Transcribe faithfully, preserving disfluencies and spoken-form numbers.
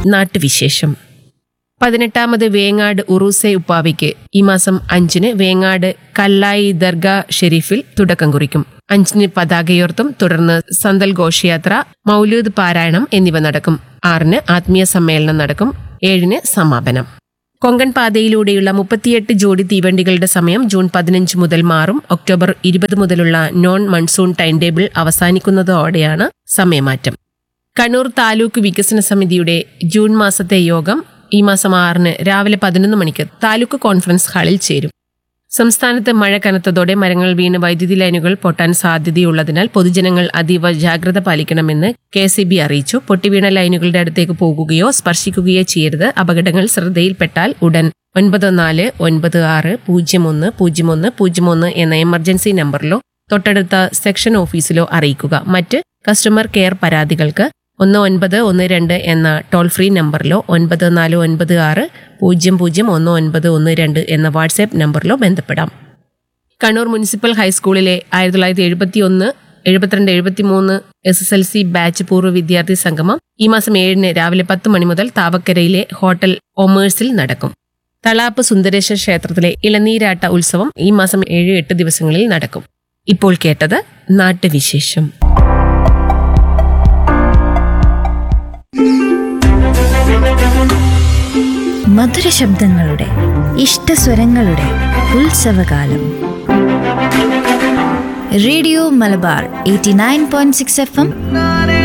നാട്ടുവിശേഷം. പതിനെട്ടാമത് വേങ്ങാട് ഉറൂസെ ഉപ്പാവിക്ക് ഈ മാസം അഞ്ചിന് വേങ്ങാട് കല്ലായി ദർഗാ ഷെരീഫിൽ തുടക്കം കുറിക്കും. അഞ്ചിന് പതാകയോർത്തും തുടർന്ന് സന്തൽ ഘോഷയാത്ര, മൗലൂദ് പാരായണം എന്നിവ നടക്കും. ആറിന് ആത്മീയ സമ്മേളനം നടക്കും. ഏഴിന് സമാപനം. കൊങ്കൺ പാതയിലൂടെയുള്ള മുപ്പത്തിയെട്ട് ജോഡി തീവണ്ടികളുടെ സമയം ജൂൺ പതിനഞ്ച് മുതൽ മാറും. ഒക്ടോബർ ഇരുപത് മുതലുള്ള non monsoon time table അവസാനിക്കുന്നതോടെയാണ് സമയമാറ്റം. Kannur taluk വികസന സമിതിയുടെ ജൂൺ മാസത്തെ യോഗം ഈ മാസം ആറിന് രാവിലെ പതിനൊന്ന് മണിക്ക് താലൂക്ക് കോൺഫറൻസ് ഹാളിൽ ചേരും. സംസ്ഥാനത്ത് മഴ കനത്തതോടെ മരങ്ങൾ വീണ് വൈദ്യുതി ലൈനുകൾ പൊട്ടാൻ സാധ്യതയുള്ളതിനാൽ പൊതുജനങ്ങൾ അതീവ ജാഗ്രത പാലിക്കണമെന്ന് കെ എസ് ഇ ബി അറിയിച്ചു. പൊട്ടിവീണ ലൈനുകളുടെ അടുത്തേക്ക് പോകുകയോ സ്പർശിക്കുകയോ ചെയ്യരുത്. അപകടങ്ങൾ ശ്രദ്ധയിൽപ്പെട്ടാൽ ഉടൻ ഒൻപത് നാല് ഒൻപത് ആറ് പൂജ്യം ഒന്ന് പൂജ്യം ഒന്ന് പൂജ്യം ഒന്ന് എന്ന എമർജൻസി നമ്പറിലോ തൊട്ടടുത്ത സെക്ഷൻ ഓഫീസിലോ അറിയിക്കുക. മറ്റ് കസ്റ്റമർ കെയർ പരാതികൾക്ക് ഒന്ന് ഒൻപത് ഒന്ന് രണ്ട് എന്ന ടോൾ ഫ്രീ നമ്പറിലോ ഒൻപത് നാല് ഒൻപത് ആറ് പൂജ്യം പൂജ്യം ഒന്ന് ഒൻപത് ഒന്ന് രണ്ട് എന്ന വാട്സ്ആപ്പ് നമ്പറിലോ ബന്ധപ്പെടാം. കണ്ണൂർ മുനിസിപ്പൽ ഹൈസ്കൂളിലെ ആയിരത്തി തൊള്ളായിരത്തി എഴുപത്തി ഒന്ന് എഴുപത്തിരണ്ട് എഴുപത്തി മൂന്ന് S S L C batch പൂർവ്വ വിദ്യാർത്ഥി സംഗമം ഈ മാസം ഏഴിന് രാവിലെ പത്ത് മണി മുതൽ താവക്കരയിലെ ഹോട്ടൽ ഒമേഴ്സിൽ നടക്കും. തളാപ്പ് സുന്ദരേശ്വര ക്ഷേത്രത്തിലെ ഇളനീരാട്ട ഉത്സവം ഈ മാസം ഏഴ് എട്ട് ദിവസങ്ങളിൽ നടക്കും. ഇപ്പോൾ കേട്ടത് നാട്ടുവിശേഷം. മധുര ശബ്ദങ്ങളുടെ ഇഷ്ടസ്വരങ്ങളുടെ ഉത്സവകാലം. Radio Malabar eighty nine point six F M